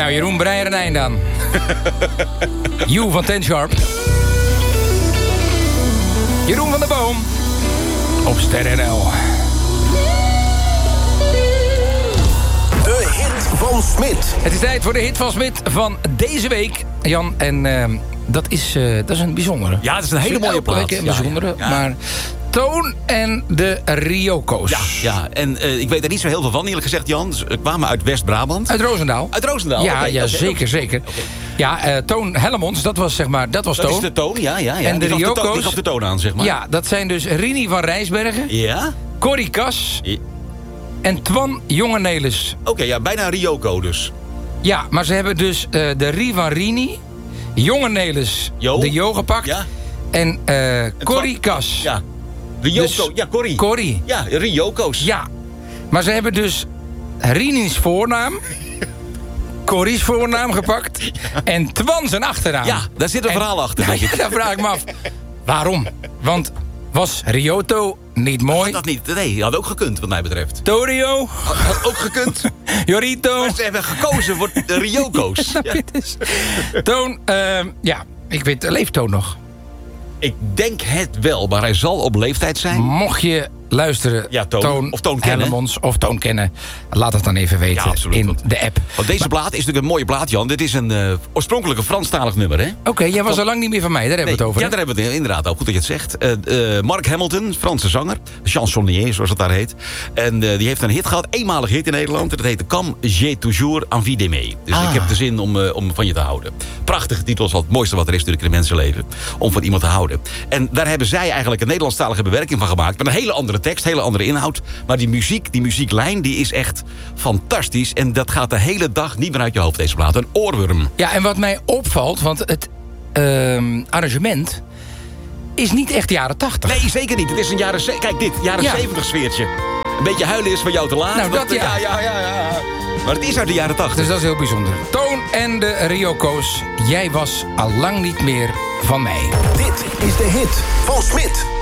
Nou, Jeroen Breyer en eind dan. You van Ten Sharp. Jeroen van der Boom. Op Ster NL. De hit van Smit. Het is tijd voor de hit van Smit van deze week, Jan. En dat is een bijzondere. Ja, het is een hele mooie plaat. Een bijzondere, ja. maar... Toon en de Ryoko's. Ja, en ik weet er niet zo heel veel van, eerlijk gezegd, Jan. Ze kwamen uit West-Brabant. Uit Roosendaal. Uit Roosendaal? Ja, Okay. Zeker. Okay. Ja, Toon Hellemons, dat was Toon. Dat is de Toon, ja. En de Ryoko's. Die gaf de toon aan, zeg maar. Ja, dat zijn dus Rini van Rijsbergen. Ja? Corrie Kas. Ja. En Twan Jongenelis. Oké, ja, bijna Ryoko dus. Ja, maar ze hebben dus de Rie van Rini, Jongenelis de Jo gepakt. Ja. En Corrie Kas. Ja. Ryoko, Dus, ja, Corrie. Corrie. Ja, Ryoko's. Ja, maar ze hebben dus Rini's voornaam, Corrie's voornaam gepakt en Twan zijn achternaam. Ja, daar zit een verhaal achter. Nou, ja, daar vraag ik me af. Waarom? Want was Ryoto niet mooi? Had dat niet? Nee, had ook gekund, wat mij betreft. Torio? Had ook gekund. Jorito? Maar ze hebben gekozen voor de Ryoko's. Ja. Toon, ja, ik weet, leeft Toon nog? Ik denk het wel, maar hij zal op leeftijd zijn. Mocht je luisteren, Ja, Toon. Of Toon kennen. Hellemons of Toon kennen, laat het dan even weten absoluut, in want- de app. Want deze plaat is natuurlijk een mooie plaat, Jan. Dit is een oorspronkelijk een Franstalig nummer, hè? Oké, jij was al lang niet meer van mij, daar hebben we het over. Ja, hè? daar hebben we het inderdaad over. Goed dat je het zegt. Mark Hamilton, Franse zanger. Chansonnier, zoals het daar heet. En die heeft een hit gehad, eenmalig hit in Nederland. Dat heette Comme j'ai toujours envie d'aimer. Dus ik heb de zin om van je te houden. Prachtige titel, is wel het mooiste wat er is natuurlijk in een mensenleven. Om van iemand te houden. En daar hebben zij eigenlijk een Nederlandstalige bewerking van gemaakt. Met een hele andere tekst, hele andere inhoud. Maar die muzieklijn, die is echt fantastisch. En dat gaat de hele dag niet meer uit je hoofd, deze plaat. Een oorworm. Ja, en wat mij opvalt, want het arrangement is niet echt jaren 80. Nee, zeker niet. Het is een kijk dit, jaren 70 sfeertje. Een beetje huilen is van jou te laat. Nou, dat ja. Ja. Maar het is uit de jaren 80. Dus dat is heel bijzonder. Toon en de Ryoko's, jij was al lang niet meer van mij. Dit is de hit van Smit.